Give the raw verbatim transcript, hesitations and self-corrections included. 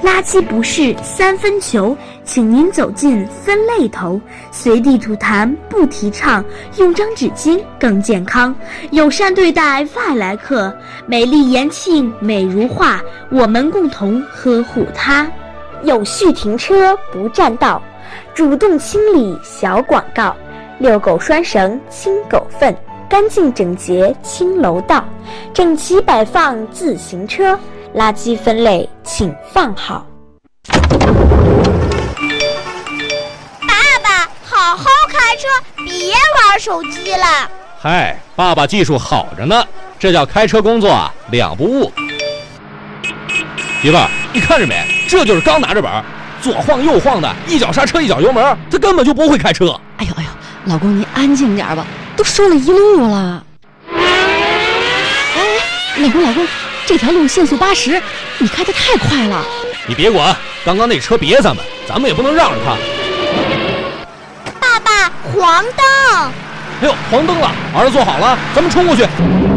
垃圾不是三分球，请您走进分类头。随地吐痰不提倡，用张纸巾更健康。友善对待外来客，美丽延庆美如画，我们共同呵护它。有序停车不占道，主动清理小广告。遛狗拴绳清狗粪，干净整洁清楼道，整齐摆放自行车，垃圾分类请放好。 爸爸，好好开车，别玩手机了。 嗨，爸爸技术好着呢，这叫开车工作啊，两不误。媳妇儿，你看着没？这就是刚拿着本，左晃右晃的，一脚刹车一脚油门，他根本就不会开车。 哎呦哎呦，老公你安静点吧，都说了一路了。哎，老公老公，这条路限速八十，你开得太快了。 你别管，刚刚那车别咱们，咱们也不能让着他。 爸爸，黄灯！ 哎呦，黄灯了，儿子坐好了，咱们冲过去。